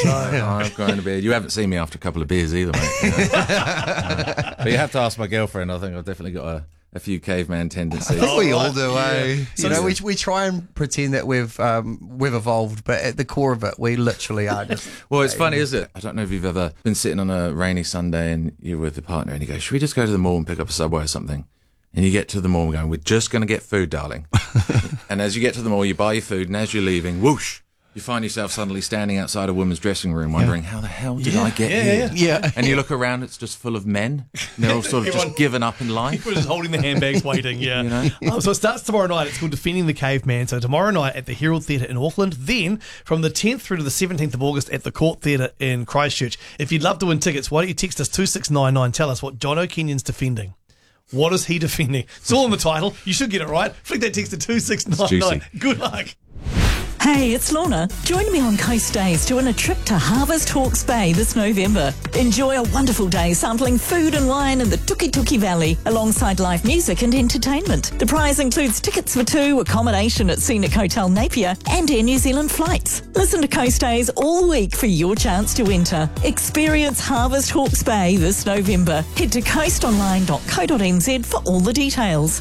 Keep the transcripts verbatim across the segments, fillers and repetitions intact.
I've grown a beard. You haven't seen me after a couple of beers either, mate. You know? uh, but you have to ask my girlfriend. I think I've definitely got a, a few caveman tendencies. I think we all do, eh? So you know, we we try and pretend that we've um, we've evolved, but at the core of it, we literally are just. Well, it's funny, isn't it? I don't know if you've ever been sitting on a rainy Sunday and you're with a partner and you go, should we just go to the mall and pick up a Subway or something? And you get to the mall going, we're just going to get food, darling. And as you get to the mall, you buy your food, and as you're leaving, whoosh, you find yourself suddenly standing outside a woman's dressing room wondering, yeah. how the hell did yeah. I get yeah, here? Yeah. Yeah. And you look around, it's just full of men. And they're all sort of just given up in life. People just holding their handbags waiting, yeah. You know? um, so it starts tomorrow night. It's called Defending the Caveman. So tomorrow night at the Herald Theatre in Auckland. Then from the tenth through to the seventeenth of August at the Court Theatre in Christchurch. If you'd love to win tickets, why don't you text us two six nine nine. Tell us what John O'Kenyon's defending. What is he defending? It's all in the title. You should get it right. Flick that text to two six nine nine. Good luck. Hey, it's Lorna. Join me on Coast Days to win a trip to Harvest Hawke's Bay this November. Enjoy a wonderful day sampling food and wine in the Tuki Tuki Valley alongside live music and entertainment. The prize includes tickets for two, accommodation at Scenic Hotel Napier and Air New Zealand flights. Listen to Coast Days all week for your chance to enter. Experience Harvest Hawke's Bay this November. Head to coast online dot co dot n z for all the details.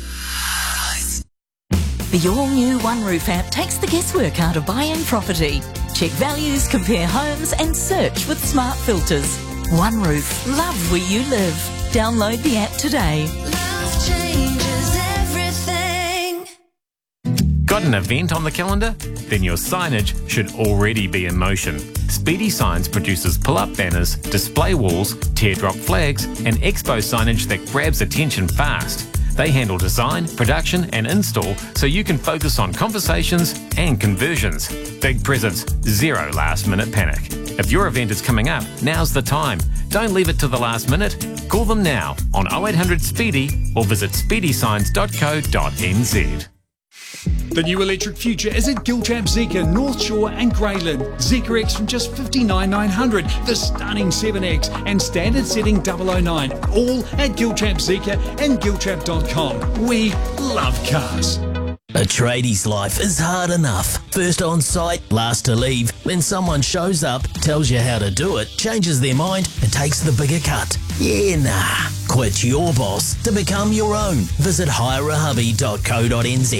The all-new One Roof app takes the guesswork out of buying property. Check values, compare homes and search with smart filters. One Roof. Love where you live. Download the app today. Love changes everything. Got an event on the calendar? Then your signage should already be in motion. Speedy Signs produces pull-up banners, display walls, teardrop flags and expo signage that grabs attention fast. They handle design, production and install so you can focus on conversations and conversions. Big presents, zero last minute panic. If your event is coming up, now's the time. Don't leave it to the last minute. Call them now on oh eight hundred SPEEDY or visit speedy signs dot co dot n z. The new electric future is at Giltrap Zeekr, North Shore and Greyland. Zeekr X from just fifty-nine thousand nine hundred, the stunning seven X and standard setting double oh nine. All at Giltrap Zeekr and giltrap dot com. We love cars. A tradie's life is hard enough. First on site, last to leave. When someone shows up, tells you how to do it, changes their mind and takes the bigger cut. Yeah, nah. Quit your boss to become your own. Visit hire a hubby dot co dot n z.